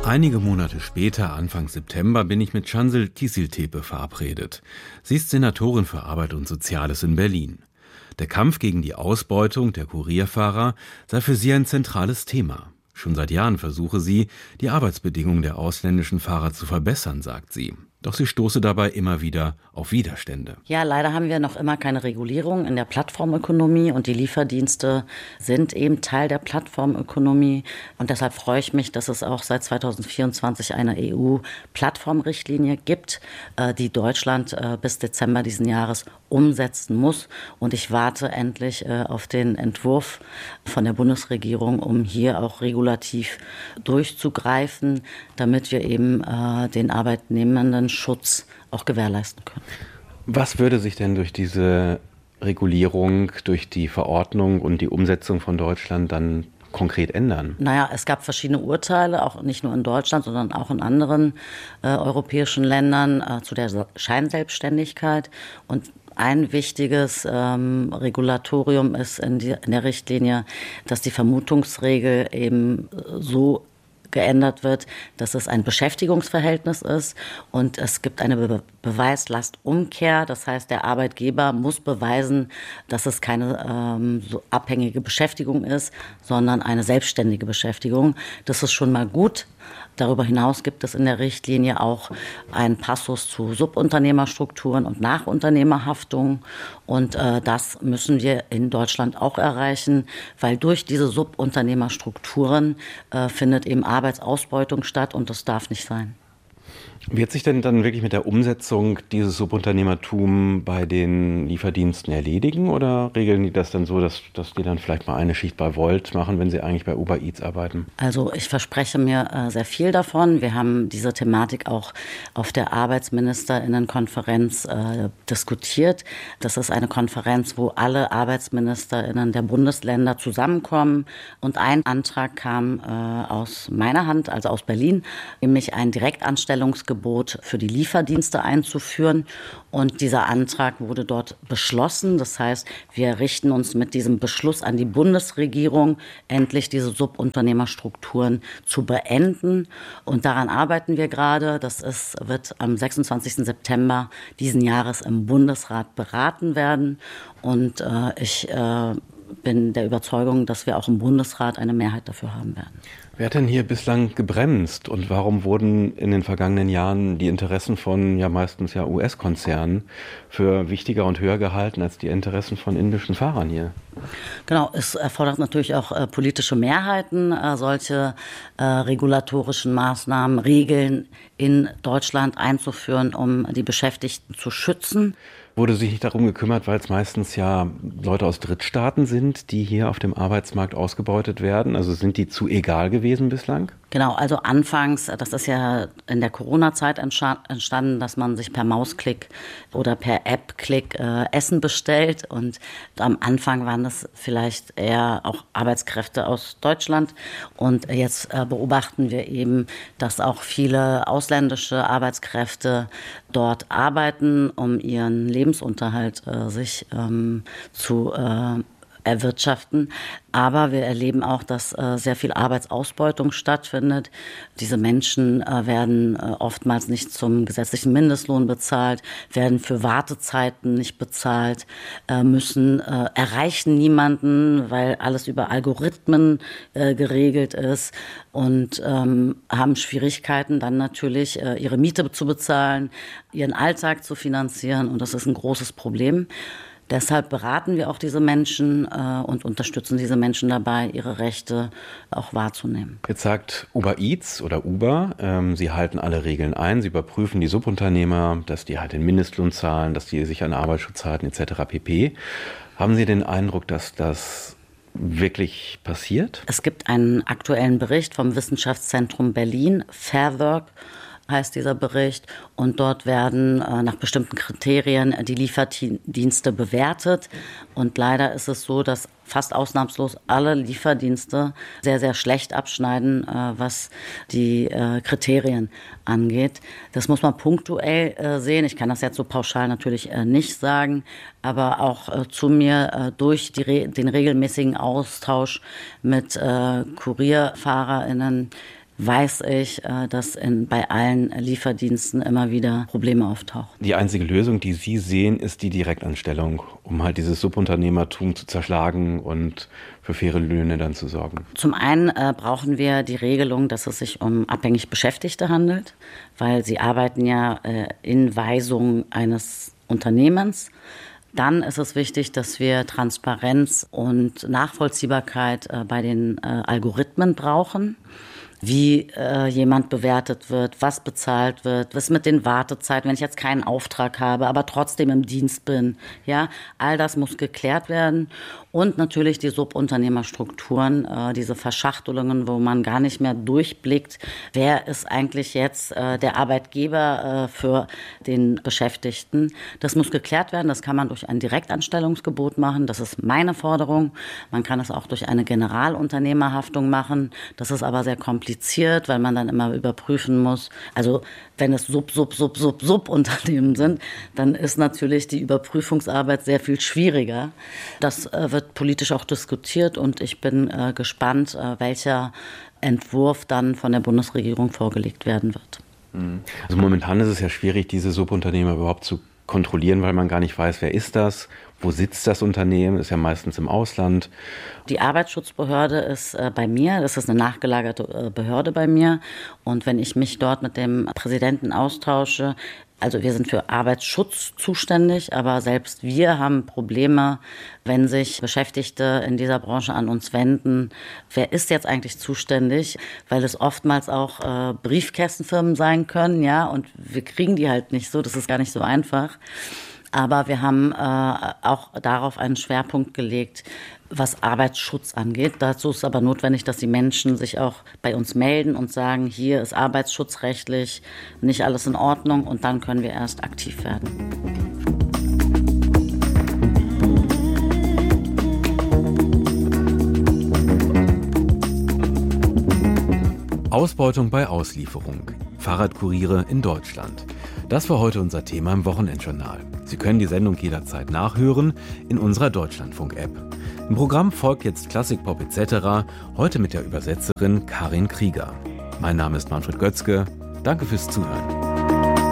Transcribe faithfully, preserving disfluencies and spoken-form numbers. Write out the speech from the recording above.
Einige Monate später, Anfang September, bin ich mit Canzel Kiciltepe verabredet. Sie ist Senatorin für Arbeit und Soziales in Berlin. Der Kampf gegen die Ausbeutung der Kurierfahrer sei für sie ein zentrales Thema. Schon seit Jahren versuche sie, die Arbeitsbedingungen der ausländischen Fahrer zu verbessern, sagt sie. Doch sie stoße dabei immer wieder auf Widerstände. Ja, leider haben wir noch immer keine Regulierung in der Plattformökonomie und die Lieferdienste sind eben Teil der Plattformökonomie. Und deshalb freue ich mich, dass es auch seit zweitausendvierundzwanzig eine E U-Plattformrichtlinie gibt, die Deutschland bis Dezember diesen Jahres umsetzen muss. Und ich warte endlich auf den Entwurf von der Bundesregierung, um hier auch regulativ durchzugreifen, damit wir eben den Arbeitnehmenden Schutz auch gewährleisten können. Was würde sich denn durch diese Regulierung, durch die Verordnung und die Umsetzung von Deutschland dann konkret ändern? Naja, es gab verschiedene Urteile, auch nicht nur in Deutschland, sondern auch in anderen äh, europäischen Ländern äh, zu der Scheinselbstständigkeit. Und ein wichtiges ähm, Regulatorium ist in, die, in der Richtlinie, dass die Vermutungsregel eben so geändert wird, dass es ein Beschäftigungsverhältnis ist und es gibt eine Be- Beweislastumkehr. Das heißt, der Arbeitgeber muss beweisen, dass es keine ähm, so abhängige Beschäftigung ist, sondern eine selbstständige Beschäftigung. Das ist schon mal gut. Darüber hinaus gibt es in der Richtlinie auch einen Passus zu Subunternehmerstrukturen und Nachunternehmerhaftung. Und äh, das müssen wir in Deutschland auch erreichen, weil durch diese Subunternehmerstrukturen äh, findet eben Arbeitsausbeutung statt und das darf nicht sein. Wird sich denn dann wirklich mit der Umsetzung dieses Subunternehmertum bei den Lieferdiensten erledigen oder regeln die das dann so, dass, dass die dann vielleicht mal eine Schicht bei Volt machen, wenn sie eigentlich bei Uber Eats arbeiten? Also ich verspreche mir äh, sehr viel davon. Wir haben diese Thematik auch auf der Arbeitsministerinnenkonferenz äh, diskutiert. Das ist eine Konferenz, wo alle Arbeitsministerinnen der Bundesländer zusammenkommen. Und ein Antrag kam äh, aus meiner Hand, also aus Berlin, nämlich ein Direktanstellungsgebot für die Lieferdienste einzuführen. Und dieser Antrag wurde dort beschlossen. Das heißt, wir richten uns mit diesem Beschluss an die Bundesregierung, endlich diese Subunternehmerstrukturen zu beenden. Und daran arbeiten wir gerade. Das ist, wird am sechsundzwanzigsten September diesen Jahres im Bundesrat beraten werden. Und äh, ich äh, bin der Überzeugung, dass wir auch im Bundesrat eine Mehrheit dafür haben werden. Wer hat denn hier bislang gebremst und warum wurden in den vergangenen Jahren die Interessen von ja meistens ja U S-Konzernen für wichtiger und höher gehalten als die Interessen von indischen Fahrern hier? Genau, es erfordert natürlich auch äh, politische Mehrheiten, äh, solche äh, regulatorischen Maßnahmen, Regeln in Deutschland einzuführen, um die Beschäftigten zu schützen. Wurde sich nicht darum gekümmert, weil es meistens ja Leute aus Drittstaaten sind, die hier auf dem Arbeitsmarkt ausgebeutet werden? Also sind die zu egal gewesen bislang? Genau, also anfangs, das ist ja in der Corona-Zeit entstanden, dass man sich per Mausklick oder per App-Klick äh, Essen bestellt. Und am Anfang waren das vielleicht eher auch Arbeitskräfte aus Deutschland. Und jetzt äh, beobachten wir eben, dass auch viele ausländische Arbeitskräfte dort arbeiten, um ihren Lebensunterhalt äh, sich ähm, zu äh, erwirtschaften. Aber wir erleben auch, dass äh, sehr viel Arbeitsausbeutung stattfindet. Diese Menschen äh, werden äh, oftmals nicht zum gesetzlichen Mindestlohn bezahlt, werden für Wartezeiten nicht bezahlt, äh, müssen äh, erreichen niemanden, weil alles über Algorithmen äh, geregelt ist und ähm, haben Schwierigkeiten, dann natürlich äh, ihre Miete zu bezahlen, ihren Alltag zu finanzieren und das ist ein großes Problem. Deshalb beraten wir auch diese Menschen äh, und unterstützen diese Menschen dabei, ihre Rechte auch wahrzunehmen. Jetzt sagt Uber Eats oder Uber, ähm, sie halten alle Regeln ein, sie überprüfen die Subunternehmer, dass die halt den Mindestlohn zahlen, dass die sich an Arbeitsschutz halten et cetera pp. Haben Sie den Eindruck, dass das wirklich passiert? Es gibt einen aktuellen Bericht vom Wissenschaftszentrum Berlin, Fair Work, heißt dieser Bericht. Und dort werden äh, nach bestimmten Kriterien die Lieferdienste bewertet. Und leider ist es so, dass fast ausnahmslos alle Lieferdienste sehr, sehr schlecht abschneiden, äh, was die äh, Kriterien angeht. Das muss man punktuell äh, sehen. Ich kann das jetzt so pauschal natürlich äh, nicht sagen, aber auch äh, zu mir äh, durch die Re- den regelmäßigen Austausch mit äh, KurierfahrerInnen weiß ich, dass in, bei allen Lieferdiensten immer wieder Probleme auftauchen. Die einzige Lösung, die Sie sehen, ist die Direktanstellung, um halt dieses Subunternehmertum zu zerschlagen und für faire Löhne dann zu sorgen. Zum einen äh, brauchen wir die Regelung, dass es sich um abhängig Beschäftigte handelt, weil sie arbeiten ja äh, in Weisung eines Unternehmens. Dann ist es wichtig, dass wir Transparenz und Nachvollziehbarkeit äh, bei den äh, Algorithmen brauchen. Wie äh, jemand bewertet wird, was bezahlt wird, was mit den Wartezeiten, wenn ich jetzt keinen Auftrag habe, aber trotzdem im Dienst bin. Ja, all das muss geklärt werden. Und natürlich die Subunternehmerstrukturen, äh, diese Verschachtelungen, wo man gar nicht mehr durchblickt, wer ist eigentlich jetzt äh, der Arbeitgeber äh, für den Beschäftigten. Das muss geklärt werden, das kann man durch ein Direktanstellungsgebot machen, das ist meine Forderung. Man kann es auch durch eine Generalunternehmerhaftung machen, das ist aber sehr kompliziert, weil man dann immer überprüfen muss, also wenn es Sub, Sub, Sub, Sub, Subunternehmen sind, dann ist natürlich die Überprüfungsarbeit sehr viel schwieriger. Das äh, wird politisch auch diskutiert und ich bin äh, gespannt, äh, welcher Entwurf dann von der Bundesregierung vorgelegt werden wird. Also momentan ist es ja schwierig, diese Subunternehmer überhaupt zu kontrollieren, weil man gar nicht weiß, wer ist das, wo sitzt das Unternehmen, ist ja meistens im Ausland. Die Arbeitsschutzbehörde ist äh, bei mir, das ist eine nachgelagerte äh, Behörde bei mir und wenn ich mich dort mit dem Präsidenten austausche, also wir sind für Arbeitsschutz zuständig, aber selbst wir haben Probleme, wenn sich Beschäftigte in dieser Branche an uns wenden. Wer ist jetzt eigentlich zuständig? Weil es oftmals auch äh, Briefkästenfirmen sein können, ja, und wir kriegen die halt nicht so, das ist gar nicht so einfach. Aber wir haben äh, auch darauf einen Schwerpunkt gelegt, was Arbeitsschutz angeht. Dazu ist aber notwendig, dass die Menschen sich auch bei uns melden und sagen, hier ist arbeitsschutzrechtlich nicht alles in Ordnung und dann können wir erst aktiv werden. Ausbeutung bei Auslieferung. Fahrradkuriere in Deutschland. Das war heute unser Thema im Wochenendjournal. Sie können die Sendung jederzeit nachhören in unserer Deutschlandfunk-App. Im Programm folgt jetzt Klassikpop et cetera, heute mit der Übersetzerin Karin Krieger. Mein Name ist Manfred Götzke. Danke fürs Zuhören.